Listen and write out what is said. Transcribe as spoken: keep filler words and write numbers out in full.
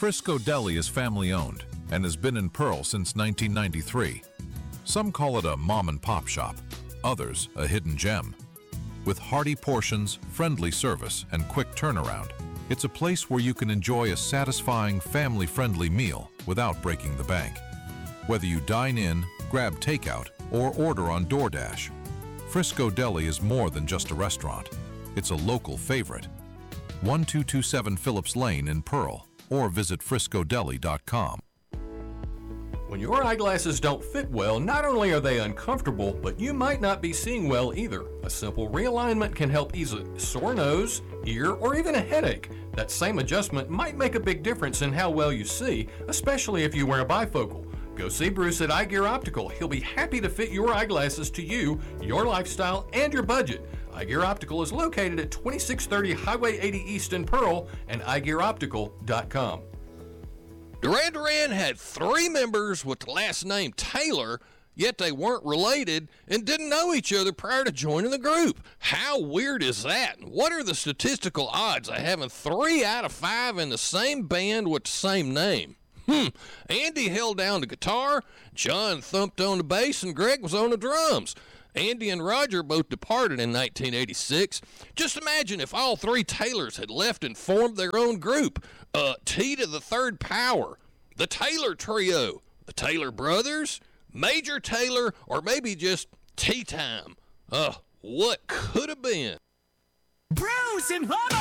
Frisco Deli is family-owned and has been in Pearl since nineteen ninety-three. Some call it a mom-and-pop shop, others a hidden gem. With hearty portions, friendly service, and quick turnaround, it's a place where you can enjoy a satisfying, family-friendly meal without breaking the bank. Whether you dine in, grab takeout, or order on DoorDash, Frisco Deli is more than just a restaurant. It's a local favorite. twelve twenty-seven Phillips Lane in Pearl, or visit frisco deli dot com. When your eyeglasses don't fit well, not only are they uncomfortable, but you might not be seeing well either. A simple realignment can help ease a sore nose, ear, or even a headache. That same adjustment might make a big difference in how well you see, especially if you wear a bifocal. Go see Bruce at Eye Gear Optical. He'll be happy to fit your eyeglasses to you, your lifestyle, and your budget. Eye Gear Optical is located at twenty-six thirty Highway eighty East in Pearl and eye gear optical dot com. Duran Duran had three members with the last name Taylor, yet they weren't related and didn't know each other prior to joining the group. How weird is that? What are the statistical odds of having three out of five in the same band with the same name? Hmm. Andy held down the guitar, John thumped on the bass, and Greg was on the drums. Andy and Roger both departed in nineteen eighty-six. Just imagine if all three Taylors had left and formed their own group. Uh, T to the third power, the Taylor Trio, the Taylor Brothers, Major Taylor, or maybe just Tea Time. Uh, what could have been? Bruce and Lana!